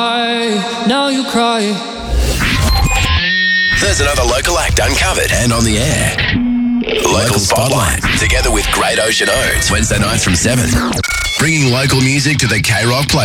Now you cry. There's another local act uncovered and on the air. Local Spotlight, together with Great Ocean Oats, Wednesday nights from 7. Bringing local music to the K-Rock Play.